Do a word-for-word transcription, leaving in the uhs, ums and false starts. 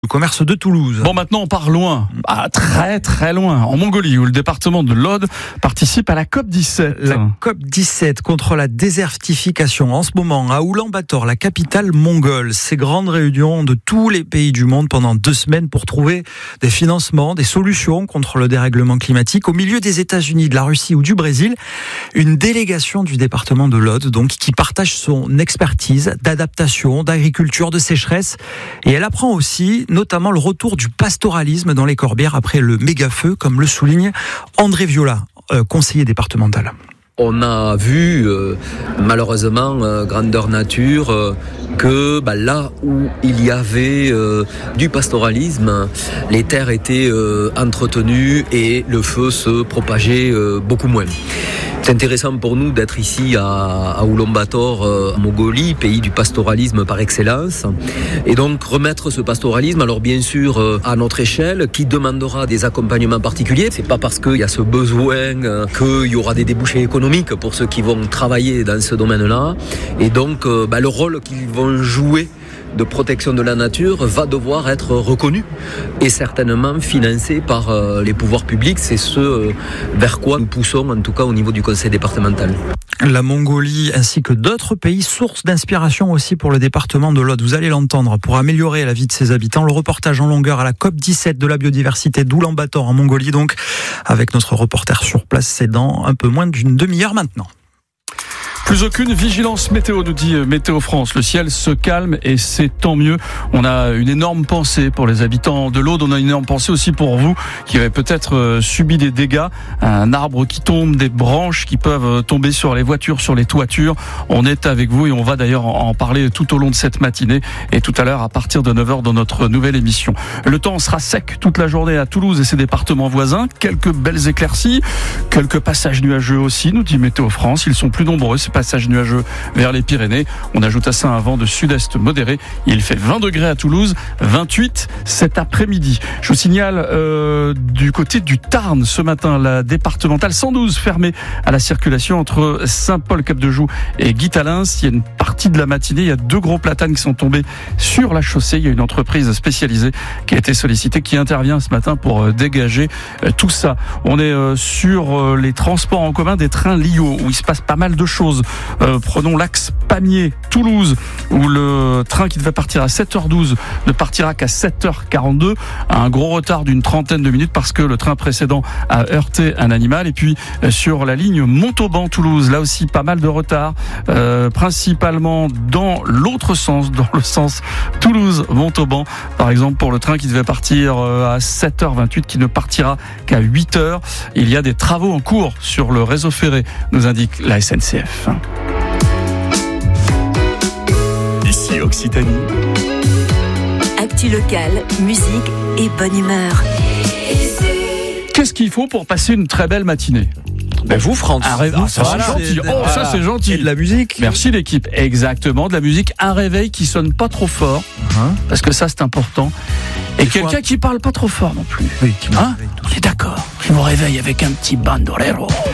Le commerce de Toulouse. Bon, maintenant on part loin, ah, très très loin, en Mongolie, où le département de l'Aude participe à la COP dix-sept. La COP dix-sept contre la désertification. En ce moment, à Oulan-Bator, la capitale mongole. Ces grandes réunions de tous les pays du monde pendant deux semaines pour trouver des financements, des solutions contre le dérèglement climatique. Au milieu des États-Unis, de la Russie ou du Brésil, une délégation du département de l'Aude, donc, qui partage son expertise d'adaptation, d'agriculture, de sécheresse. Et elle apprend aussi notamment le retour du pastoralisme dans les Corbières après le méga-feu, comme le souligne André Viola, euh, conseiller départemental. On a vu, euh, malheureusement, euh, grandeur nature, euh, que bah, là où il y avait euh, du pastoralisme, les terres étaient euh, entretenues et le feu se propageait euh, beaucoup moins. C'est intéressant pour nous d'être ici à, à Oulan-Bator, euh, en Mongolie, pays du pastoralisme par excellence. Et donc remettre ce pastoralisme, alors bien sûr euh, à notre échelle, qui demandera des accompagnements particuliers. C'est pas parce qu'il y a ce besoin euh, qu'il y aura des débouchés économiques pour ceux qui vont travailler dans ce domaine-là. Et donc euh, bah, le rôle qu'ils vont jouer de protection de la nature va devoir être reconnu et certainement financé par euh, les pouvoirs publics. C'est ce euh, vers quoi nous poussons, en tout cas au niveau du conseil départemental. La Mongolie ainsi que d'autres pays, source d'inspiration aussi pour le département de l'Aude. Vous allez l'entendre, pour améliorer la vie de ses habitants. Le reportage en longueur à la COP dix-sept de la biodiversité d'Oulan-Bator en Mongolie, donc, avec notre reporter sur place. C'est dans un peu moins d'une demi-heure maintenant. Plus aucune vigilance météo, nous dit Météo France. Le ciel se calme et c'est tant mieux. On a une énorme pensée pour les habitants de l'Aude. On a une énorme pensée aussi pour vous qui avez peut-être subi des dégâts. Un arbre qui tombe, des branches qui peuvent tomber sur les voitures, sur les toitures. On est avec vous et on va d'ailleurs en parler tout au long de cette matinée et tout à l'heure à partir de neuf heures dans notre nouvelle émission. Le temps sera sec toute la journée à Toulouse et ses départements voisins. Quelques belles éclaircies, quelques passages nuageux aussi, nous dit Météo France. Ils sont plus nombreux, c'est passage nuageux vers les Pyrénées. On ajoute à ça un vent de sud-est modéré. Il fait vingt degrés à Toulouse, vingt-huit cet après-midi. Je vous signale euh, du côté du Tarn ce matin, la départementale cent douze fermée à la circulation entre Saint-Paul-Cap-de-Joux et Guitalins. Il y a une partie de la matinée, il y a deux gros platanes qui sont tombés sur la chaussée. Il y a une entreprise spécialisée qui a été sollicitée, qui intervient ce matin pour euh, dégager euh, tout ça. On est euh, sur euh, les transports en commun des trains Lio, où il se passe pas mal de choses. Euh, prenons l'axe Pamiers-Toulouse, où le train qui devait partir à sept heures douze ne partira qu'à sept heures quarante-deux, un gros retard d'une trentaine de minutes parce que le train précédent a heurté un animal. Et puis euh, sur la ligne Montauban-Toulouse, là aussi pas mal de retard, euh, principalement dans l'autre sens, dans le sens Toulouse-Montauban, par exemple pour le train qui devait partir euh, à sept heures vingt-huit, qui ne partira qu'à huit heures. Il y a des travaux en cours sur le réseau ferré, nous indique la S N C F. Ici Occitanie. Actu locale, musique et bonne humeur. Qu'est-ce qu'il faut pour passer une très belle matinée ? Ben vous, France. Un réveil, ah, ça, voilà, c'est gentil. c'est, Oh, ça c'est gentil. Et de la musique. Merci l'équipe. Exactement, de la musique, un réveil qui sonne pas trop fort, hein, parce que ça c'est important. Et Des quelqu'un fois... qui parle pas trop fort non plus. Oui, qui me hein réveille tout. On est d'accord. Qui vous réveille avec un petit bandolero.